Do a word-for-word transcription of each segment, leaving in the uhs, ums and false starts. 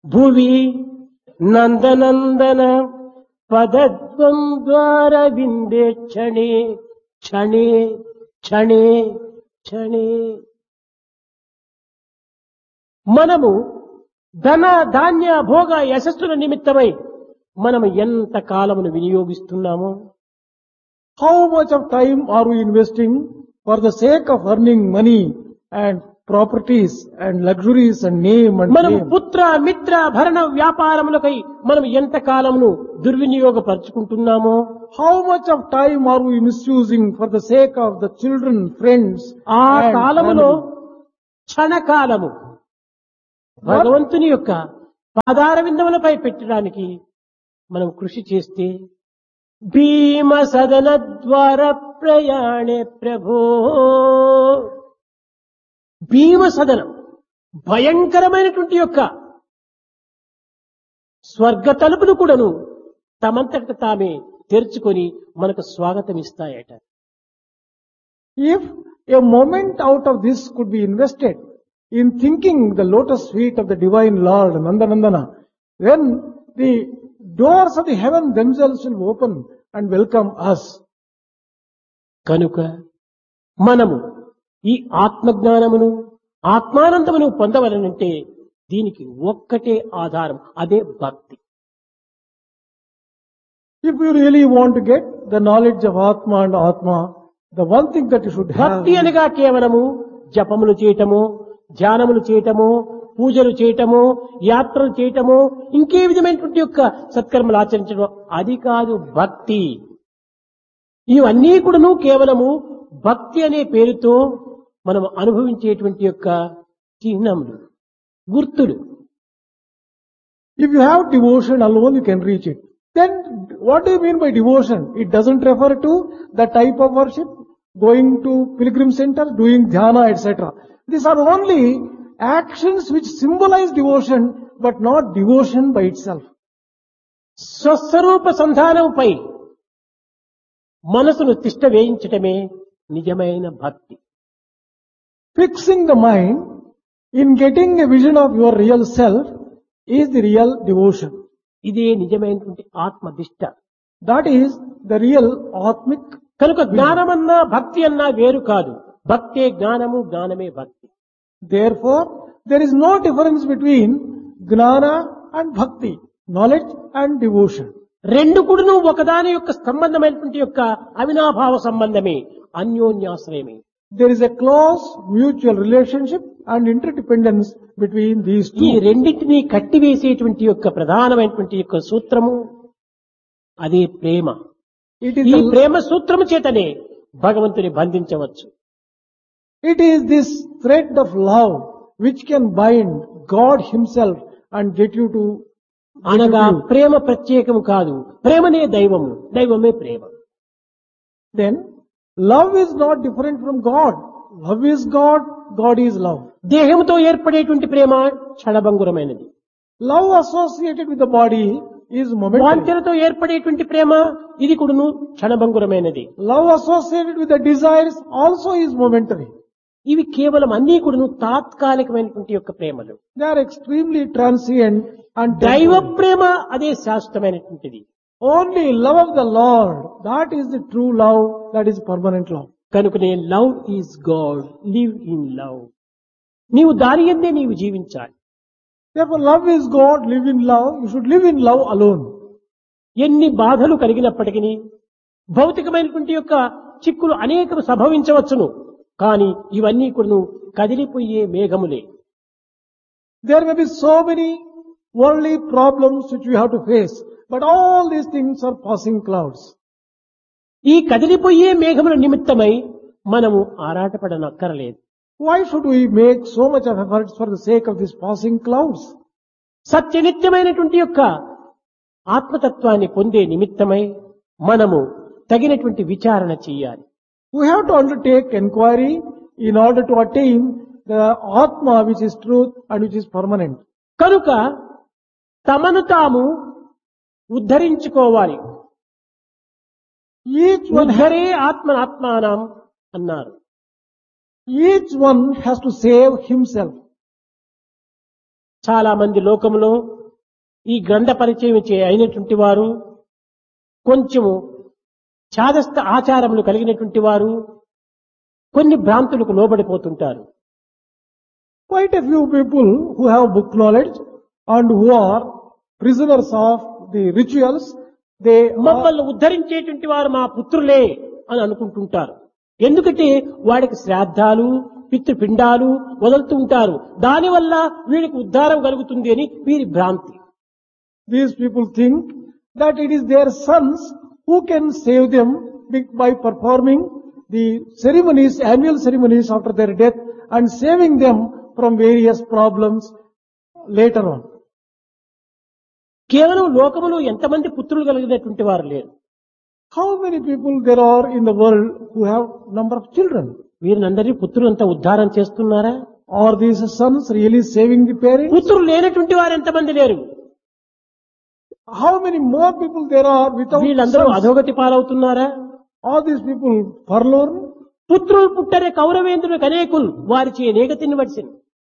భువి నందనందన పదద్వం ద్వార విందే క్షణే క్షణే క్షణే క్షణే. మనము ధన ధాన్య భోగ యశస్సుల నిమిత్తమై మనము ఎంత కాలమును వినియోగిస్తున్నామో, How much of time are we investing for the sake of earning money and properties and luxuries and name and మనం fame? పుత్ర మిత్ర భరణ వ్యాపారములకై మనం ఎంత కాలమును దుర్వినియోగపరుచుకుంటున్నామో, How much of time are we misusing for the sake of the children, friends, ఆ and కాలములో family? క్షణకాలము భగవంతుని యొక్క పాదార విందములపై పెట్టడానికి మనం కృషి చేస్తే భీమ సదన ద్వార ప్రయాణే ప్రభో. భీమ సదనం భయంకరమైనటువంటి యొక్క స్వర్గ తలుపులు కూడాను తమంతట తామే తెరుచుకొని మనకు స్వాగతం ఇస్తాయట. If a moment out of this could be invested in thinking the lotus feet of the divine Lord Nandanandana, then the doors of the heaven themselves will open and welcome us. కనుక మనము ఈ ఆత్మజ్ఞానమును ఆత్మానందమును పొందవలనంటే దీనికి ఒక్కటే ఆధారం, అదే భక్తి. If you really want to get the knowledge of Atma and Atma, the one thing that you should have భక్తి అనగా కేవలము జపములు చేయటము, ధ్యానములు చేయటము, పూజలు చేయటము, యాత్రలు చేయటము, ఇంకే విధమైనటువంటి యొక్క సత్కర్మలు ఆచరించడం, అది కాదు భక్తి. ఇవన్నీ కూడాను కేవలము భక్తి అనే పేరుతో మనం అనుభవించేటువంటి యొక్క చిహ్నములు, గుర్తులు. If you have devotion alone, you can reach it. Then what do you mean by devotion? It doesn't refer to the type of worship, going to pilgrim center, doing dhyana, et cetera. These are only actions which symbolize devotion, but not devotion by itself. స్వస్వరూప సంధానంపై మనసును తిష్ట వేయించటమే నిజమైన భక్తి. Fixing the mind in getting a vision of your real self is the real devotion. ఇదే నిజమైనటువంటి ఆత్మదిష్ట. That is the real Atmic. కనుక జ్ఞానమన్నా భక్తి అన్నా వేరు కాదు. భక్తే జ్ఞానము, జ్ఞానమే భక్తి. Therefore, there is no difference between Gnana and Bhakti, knowledge and devotion. రెండు కూడాను ఒకదాని యొక్క సంబంధమైనటువంటి యొక్క అవినాభావ సంబంధమే, అన్యోన్యాశ్రయమే. There is a close mutual relationship and interdependence between these ఈ two. రెండింటినీ కట్టివేసేటువంటి యొక్క ప్రధానమైనటువంటి యొక్క సూత్రము అదే ప్రేమ. It is, ఈ the, ప్రేమ సూత్రము చేతనే భగవంతుని బంధించవచ్చు. it is this thread of love which can bind God Himself and get you to get అనగా you to- ప్రేమ ప్రత్యేకము కాదు, ప్రేమనే దైవము, దైవమే ప్రేమ. Then, love is not different from God. Love is God, God is love. దేహంతో ఏర్పడేటువంటి ప్రేమ క్షణభంగురమైనది. Love associated with the body is momentary. వాంఛలతో ఏర్పడేటువంటి ప్రేమ ఇది కూడాను క్షణభంగురమైనది. Love associated with the desires also is momentary. ఇవి కేవలం అన్ని కూడాను తాత్కాలికమైనటువంటి యొక్క ప్రేమలు. They are extremely transient and దైవ temporary. ప్రేమ అదే శాశ్వతమైనటువంటిది. Only love of the Lord, that is the true love, that is permanent love. కనుకనే love is God, live in love. నీవు దాని యందే నీవు జీవించాలి. Therefore, love is God, live in love. You should live in love alone. ఎన్ని బాధలు కలిగినప్పటికీ భౌతికమైనటువంటి యొక్క చిక్కులు అనేకం సంభవించవచ్చును, కానీ ఇవన్నీ కూడా కదిలిపోయే మేఘములే. There may be so many worldly problems which we have to face, but all these things are passing clouds. ఈ కదిలిపోయే మేఘముల నిమిత్తమై మనము ఆరాటపడనక్కరలేదు. Why should we make so much of efforts for the sake of these passing clouds? సత్యనిత్యమైనటువంటి యొక్క ఆత్మతత్వాన్ని పొందే నిమిత్తమై మనము తగినటువంటి విచారణ చేయాలి. We have to undertake inquiry in order to attain the Atma which is truth and which is permanent. కనుక తమను తాము ఉద్ధరించుకోవాలి. Each one, ha- ఉద్ధరే ఆత్మ ఆత్మానం అన్నారు. each one has to save himself. చాలా మంది లోకములో ఈ గ్రంథ పరిచయం చే అయినటువంటి వారు కొంచెము చాదస్త ఆచారములు కలిగినటువంటి వారు కొన్ని భ్రాంతులకు లోబడిపోతుంటారు. Quite a few people who have book knowledge and who are prisoners of the rituals, they are, మమ్మల్ని ఉద్ధరించేటువంటి వారు మా పుత్రులే అని అనుకుంటుంటారు. ఎందుకంటే వాడికి శ్రాద్ధాలు పితృపిండాలు వదులుతూ ఉంటారు. దానివల్ల వీడికి ఉద్ధారం కలుగుతుంది అని వీరి భ్రాంతి. these people think that it is their sons who can save them by performing the ceremonies, annual ceremonies after their death and saving them from various problems later on. కేవలం లోకములో ఎంతమంది పుత్రులు కలిగినటువంటి వారు లేరు. How many people there are in the world who have number of children? వీరినందరి పుత్రులంతా ఉద్ధారం చేస్తున్నారా? Are these sons really saving the parents? పుత్రులు లేనటువంటి వారు ఎంతమంది లేరు? How many more people there are without వీళ్ళందరూ sons? అధోగతి పాలవుతున్నారా? Are these people forlorn? పుత్రులు పుట్టరే కౌరవేంద్రులకు అనేకులు వారిచే నేగతిని వడిసిను.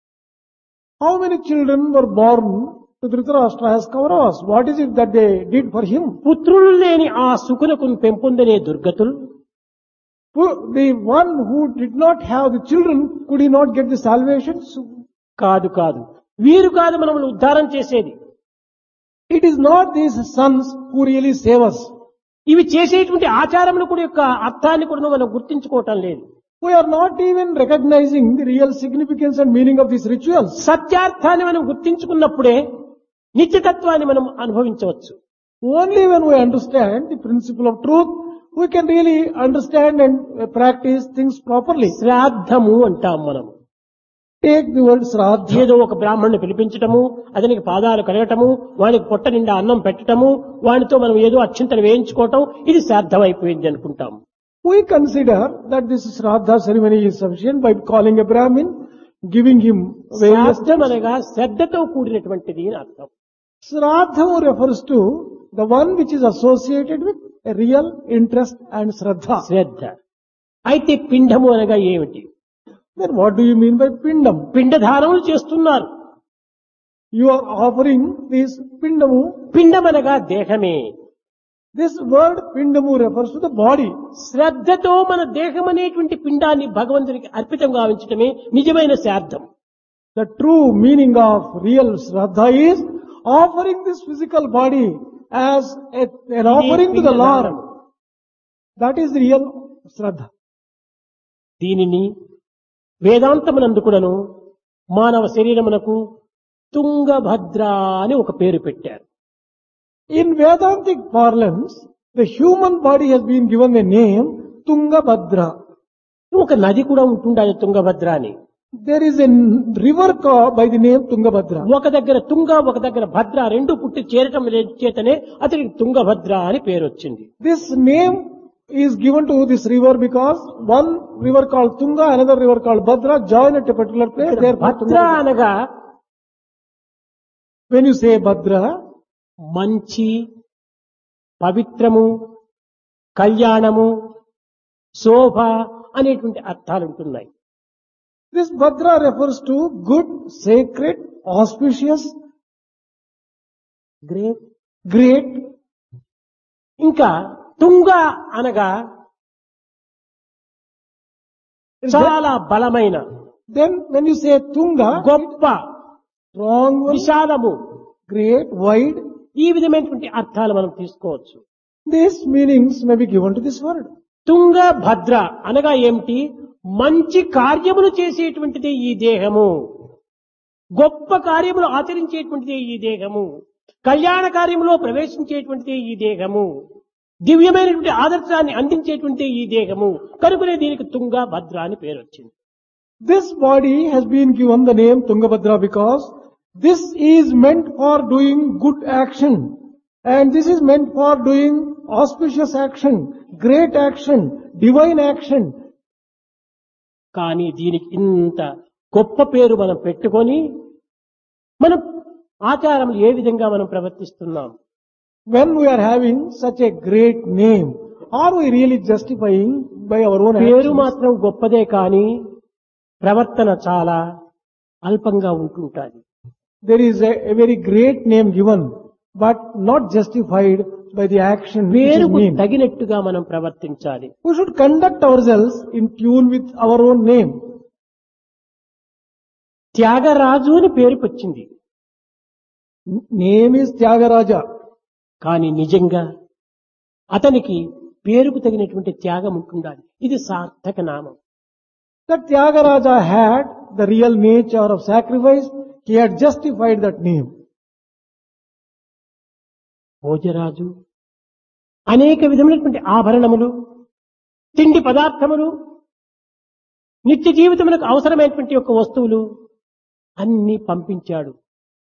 How many children were born to Dhritarashtra as Kauravas? What is it that they did for him? పుత్రులు లేని ఆ సుకునకు పెంపొందనే దుర్గతులు Who- The one who did not have the children, could he not get the salvation? కాదు కాదు వీరు కాదు మనల్ని ఉద్ధారం చేసేది. It is not these sons who really save us. ఇవి చేసేటువంటి ఆచారములు కూడా యొక్క అర్థాన్ని కూడా మనం గుర్తించుకోవటం లేదు. We are not even recognizing the real significance and meaning of these rituals. సత్యార్థాన్ని మనం గుర్తించుకున్నప్పుడే నిత్యతత్వాన్ని మనం అనుభవించవచ్చు. Only when we understand the principle of truth, we can really understand and uh, practice things properly. శ్రాద్ధము అంటాం మనం. Take the word Sraddha. ఏదో ఒక బ్రాహ్మణుని పిలిపించటము, అతనికి పాదాలు కడగటము, వానికి పొట్ట నిండా అన్నం పెట్టటము, వానితో మనం ఏదో అత్యంతలు వేయించుకోవటం, ఇది శ్రాద్ధం అయిపోయింది అనుకుంటాం. We consider that this Sraddha ceremony is sufficient by calling a Brahmin, giving him various... శ్రాద్ధం అనగా శ్రద్ధతో కూడినటువంటిది అని అర్థం. Sraddha refers to the one which is associated with a real interest and Shraddha. శ్రద్ధ. అయితే పిండము అనగా ఏమిటి? Then what do you mean by Pindam? పిండధారములు చేస్తున్నారు. You are offering this Pindamu. పిండం అనగా దేహమే. This word Pindamu refers to the body. శ్రద్ధతో మన దేహం అనేటువంటి పిండాన్ని భగవంతునికి అర్పితం గావించటమే నిజమైన శ్రాద్ధం. The true meaning of real Shraddha is offering this physical body as a, an offering to the Lord. That is the real Shraddha. దీనిని వేదాంతమునందు కూడాను మానవ శరీరమునకు తుంగభద్ర అని ఒక పేరు పెట్టారు. In Vedantic parlance, the human body has been given the name Tungabhadra. ఒక నది కూడా ఉంటుండాలి తుంగభద్ర అని. There is a river called by the name Tungabhadra. ఒక దగ్గర తుంగ ఒక దగ్గర భద్ర రెండు పుట్టి చేరటం లే- చేతనే అతనికి తుంగభద్ర అని పేరు వచ్చింది. This name is given to this river because one river called Tunga, another river called Bhadra join at a particular place. Therefore, Bhadra Tungabhadra. అనగా When you say Bhadra, మంచి పవిత్రము కళ్యాణము శోభ అనేటువంటి అర్థాలు ఉంటున్నాయి. this Bhadra refers to good, sacred, auspicious, great. great. ఇంకా తుంగ అనగా చాలా బలమైన Then when you say Tunga, గొప్ప strong one, విశాలము great, wide, ఈ విధమైనటువంటి అర్థాలు మనం తీసుకోవచ్చు. these meanings may be given to this word. తుంగ భద్ర అనగా ఏమిటి? మంచి కార్యములు చేసేటువంటిది ఈ దేహము, గొప్ప కార్యములు ఆచరించేటువంటిది ఈ దేహము, కళ్యాణ కార్యములో ప్రవేశించేటువంటిది ఈ దేహము, దివ్యమైనటువంటి ఆదర్శాన్ని అందించేటువంటి ఈ దేహము కనుకనే దీనికి తుంగ భద్ర అని పేరు వచ్చింది. This body has been given the name Tungabhadra because this is meant for doing good action, and this is meant for doing auspicious action, great action, divine action. కానీ దీనికి ఇంత గొప్ప పేరు మనం పెట్టుకొని మనం ఆచారములు ఏ విధంగా మనం ప్రవర్తిస్తున్నాం? When we are having such a great name, are we really justifying by our own పేరు actions? మాత్రం గొప్పదే కానీ ప్రవర్తన చాలా అల్పంగా ఉంటుంటాది. There is a, a very great name given, but not justified by the action which is పేరుకు mean. తగినట్టుగా మనం ప్రవర్తించాలి. We should conduct ourselves in tune with our own name. Tyagaraju అని పేరుకు వచ్చింది. Name is Tyagaraja. కానీ నిజంగా అతనికి పేరుకు తగినటువంటి త్యాగం ఉంటుండాలి. ఇది సార్థక నామం. That Tyagaraja had the real nature of sacrifice. He had justified that name. Bhojaraju అనేక విధమైనటువంటి ఆభరణములు, తిండి పదార్థములు, నిత్య జీవితములకు అవసరమైనటువంటి యొక్క వస్తువులు అన్ని పంపించాడు.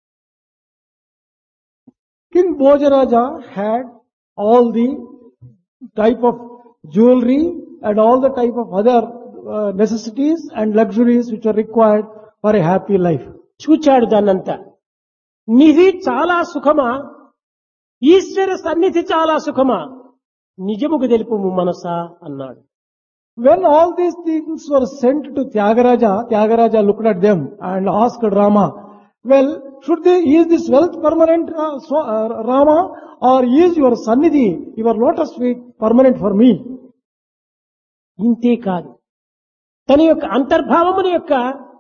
King Bhojaraja had all the type of jewelry and all the type of other uh, necessities and luxuries which are required for a happy life. చూచాడు దాన్నంతా. నిధి చాలా సుఖమా, ఈశ్వర సన్నిధి చాలా సుఖమా, నిజముకు తెలుపుము మనసా అన్నాడు. When all these things were sent to Tyagaraja, Tyagaraja looked at them and asked Rama, well, should they, is this wealth permanent, uh, so, uh, Rama, or is your sannidhi, your lotus feet permanent for me? ఇంతే కాదు, తన యొక్క అంతర్భావముల యొక్క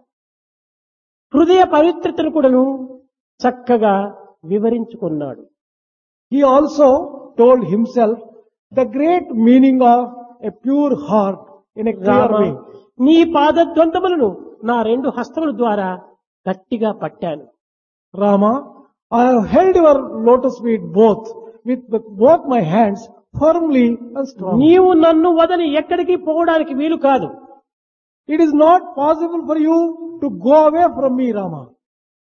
హృదయ పవిత్రతను కూడాను చక్కగా వివరించుకున్నాడు. He also told himself the great meaning of a pure heart in a clear Rama, way. నీ పాదద్వంతములను నా రెండు హస్తముల ద్వారా గట్టిగా పట్టాను. Rama, I have held your lotus feet both with, with both my hands firmly and strongly. నీవు నన్ను వదిలి ఎక్కడికి పోవడానికి వీలు కాదు. It is not possible for you to go away from me, Rama.